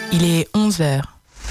Il est 11h.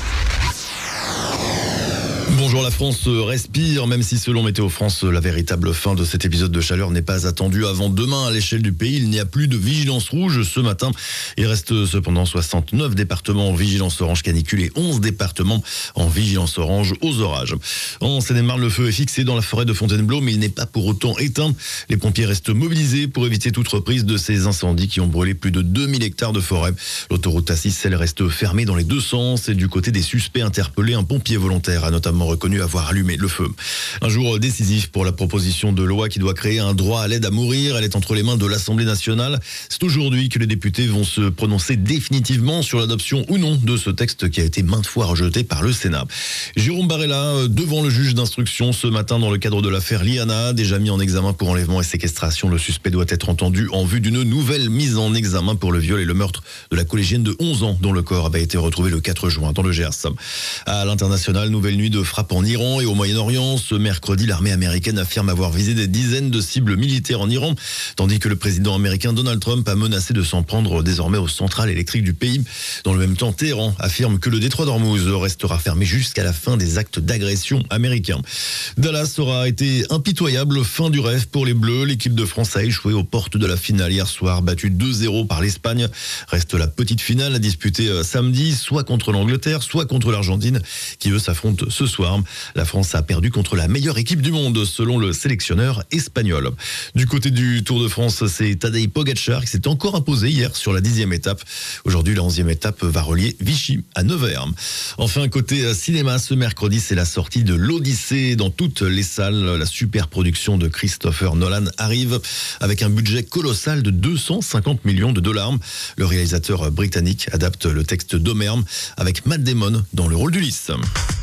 Bonjour, la France respire, même si selon Météo France, la véritable fin de cet épisode de chaleur n'est pas attendue avant demain à l'échelle du pays. Il n'y a plus de vigilance rouge ce matin. Il reste cependant 69 départements en vigilance orange canicule et 11 départements en vigilance orange aux orages. En Seine-et-Marne, le feu est fixé dans la forêt de Fontainebleau, mais il n'est pas pour autant éteint. Les pompiers restent mobilisés pour éviter toute reprise de ces incendies qui ont brûlé plus de 2000 hectares de forêt. L'autoroute A6, elle reste fermée dans les deux sens et du côté des suspects interpellés, un pompier volontaire a notamment reconnu avoir allumé le feu. Un jour décisif pour la proposition de loi qui doit créer un droit à l'aide à mourir. Elle est entre les mains de l'Assemblée nationale. C'est aujourd'hui que les députés vont se prononcer définitivement sur l'adoption ou non de ce texte qui a été maintes fois rejeté par le Sénat. Jérôme Barella devant le juge d'instruction ce matin dans le cadre de l'affaire Liana, déjà mis en examen pour enlèvement et séquestration. Le suspect doit être entendu en vue d'une nouvelle mise en examen pour le viol et le meurtre de la collégienne de 11 ans dont le corps avait été retrouvé le 4 juin dans le Gers. À l'international, nouvelle nuit de frappe en Iran et au Moyen-Orient. Ce mercredi, l'armée américaine affirme avoir visé des dizaines de cibles militaires en Iran, tandis que le président américain Donald Trump a menacé de s'en prendre désormais aux centrales électriques du pays. Dans le même temps, Téhéran affirme que le détroit d'Ormuz restera fermé jusqu'à la fin des actes d'agression américains. Dallas aura été impitoyable, fin du rêve pour les Bleus. L'équipe de France a échoué aux portes de la finale hier soir, battue 2-0 par l'Espagne. Reste la petite finale à disputer samedi, soit contre l'Angleterre, soit contre l'Argentine, qui eux s'affrontent ce soir. La France a perdu contre la meilleure équipe du monde, selon le sélectionneur espagnol. Du côté du Tour de France, c'est Tadej Pogačar qui s'est encore imposé hier sur la 10e étape. Aujourd'hui, la 11e étape va relier Vichy à Nevers. Enfin, côté cinéma, ce mercredi, c'est la sortie de l'Odyssée dans toutes les salles. La super production de Christopher Nolan arrive avec un budget colossal de 250 millions de dollars. Le réalisateur britannique adapte le texte d'Homer avec Matt Damon dans le rôle d'Ulysse.